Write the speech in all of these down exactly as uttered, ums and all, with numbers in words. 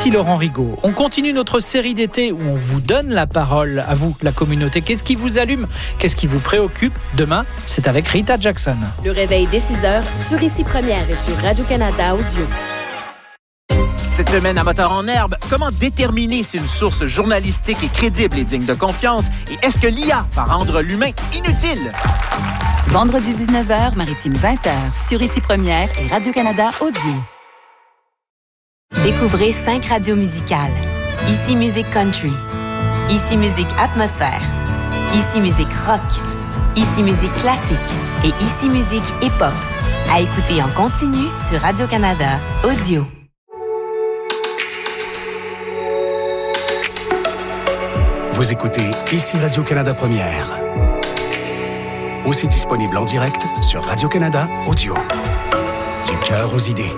Ici Laurent Rigaud. On continue notre série d'été où on vous donne la parole à vous, la communauté. Qu'est-ce qui vous allume? Qu'est-ce qui vous préoccupe? Demain, c'est avec Rita Jackson. Le réveil dès six heures sur Ici Première et sur Radio-Canada Audio. Cette semaine à Moteur en herbe, comment déterminer si une source journalistique est crédible et digne de confiance? Et est-ce que l'I A va rendre l'humain inutile? Vendredi dix-neuf heures, Maritime vingt heures, sur Ici Première et Radio-Canada Audio. Découvrez cinq radios musicales. Ici Musique Country. Ici Musique Atmosphère. Ici Musique Rock. Ici Musique Classique. Et Ici Musique Hip-Hop. À écouter en continu sur Radio-Canada Audio. Vous écoutez Ici Radio-Canada Première. Aussi disponible en direct sur Radio-Canada Audio. Du cœur aux idées.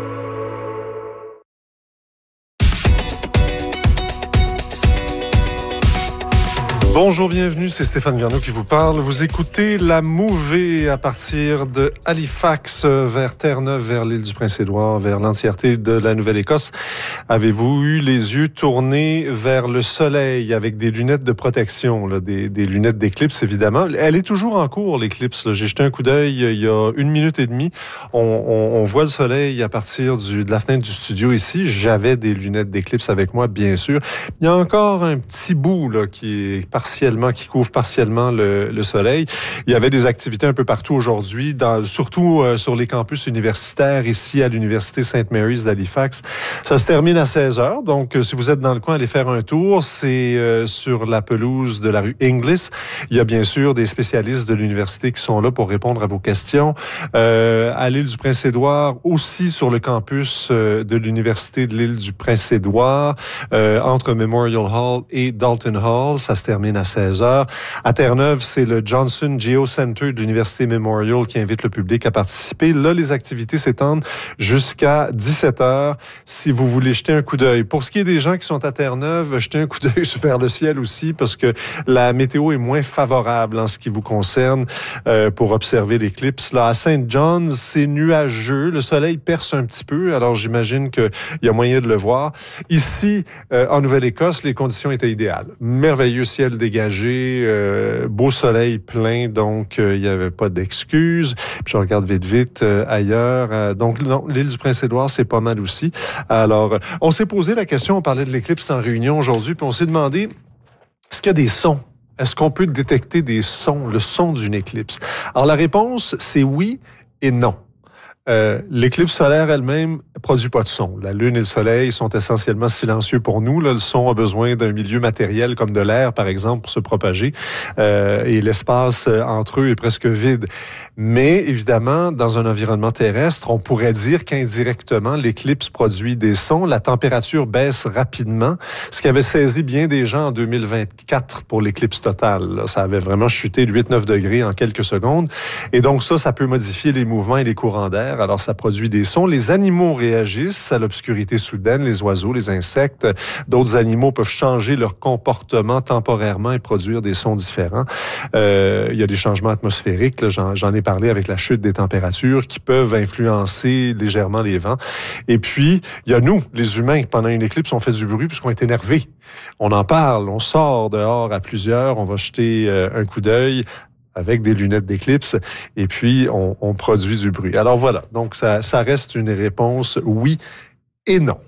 Bonjour, bienvenue, c'est Stéphane Garneau qui vous parle. Vous écoutez La Mouvée à partir de Halifax vers Terre-Neuve, vers l'île du Prince-Édouard, vers l'entièreté de la Nouvelle-Écosse. Avez-vous eu les yeux tournés vers le soleil avec des lunettes de protection, là, des, des lunettes d'éclipse évidemment? Elle est toujours en cours, l'éclipse. Là. J'ai jeté un coup d'œil il y a une minute et demie. On, on, on voit le soleil à partir du, de la fenêtre du studio ici. J'avais des lunettes d'éclipse avec moi, bien sûr. Il y a encore un petit bout là, qui est partiellement, qui couvre partiellement le, le soleil. Il y avait des activités un peu partout aujourd'hui, dans, surtout euh, sur les campus universitaires, ici à l'Université Saint Mary's d'Halifax. Ça se termine à seize heures, donc euh, si vous êtes dans le coin, allez faire un tour. C'est euh, sur la pelouse de la rue Inglis. Il y a bien sûr des spécialistes de l'université qui sont là pour répondre à vos questions. Euh, à l'île du Prince-Édouard, aussi sur le campus euh, de l'Université de l'île du Prince-Édouard, euh, entre Memorial Hall et Dalton Hall. Ça se termine à seize heures. À Terre-Neuve, c'est le Johnson Geo Center de l'Université Memorial qui invite le public à participer. Là, les activités s'étendent jusqu'à dix-sept heures si vous voulez jeter un coup d'œil. Pour ce qui est des gens qui sont à Terre-Neuve, jetez un coup d'œil vers le ciel aussi parce que la météo est moins favorable en ce qui vous concerne euh, pour observer l'éclipse. Là, à Saint John's, c'est nuageux. Le soleil perce un petit peu, alors j'imagine qu'il y a moyen de le voir. Ici, euh, en Nouvelle-Écosse, les conditions étaient idéales. Merveilleux ciel dégagé, euh, beau soleil plein, donc il euh, n'y avait pas d'excuses. Puis je regarde vite vite euh, ailleurs. Euh, donc non, l'île du Prince-Édouard, c'est pas mal aussi. Alors, euh, on s'est posé la question, on parlait de l'éclipse en réunion aujourd'hui, puis on s'est demandé, est-ce qu'il y a des sons? Est-ce qu'on peut détecter des sons, le son d'une éclipse? Alors la réponse, c'est oui et non. Euh, l'éclipse solaire elle-même produit pas de son. La Lune et le Soleil sont essentiellement silencieux pour nous. Là, le son a besoin d'un milieu matériel comme de l'air, par exemple, pour se propager. Euh, et l'espace entre eux est presque vide. Mais évidemment, dans un environnement terrestre, on pourrait dire qu'indirectement, l'éclipse produit des sons. La température baisse rapidement, ce qui avait saisi bien des gens en deux mille vingt-quatre pour l'éclipse totale. Là, ça avait vraiment chuté de huit à neuf degrés en quelques secondes. Et donc ça, ça peut modifier les mouvements et les courants d'air. Alors, ça produit des sons. Les animaux réagissent à l'obscurité soudaine, les oiseaux, les insectes. D'autres animaux peuvent changer leur comportement temporairement et produire des sons différents. Euh, il y a des changements atmosphériques, là, j'en, j'en ai parlé avec la chute des températures qui peuvent influencer légèrement les vents. Et puis, il y a nous, les humains, pendant une éclipse, on fait du bruit puisqu'on est énervés. On en parle, on sort dehors à plusieurs, on va jeter euh, un coup d'œil avec des lunettes d'éclipse, et puis on, on produit du bruit. Alors voilà, donc ça, ça reste une réponse oui et non.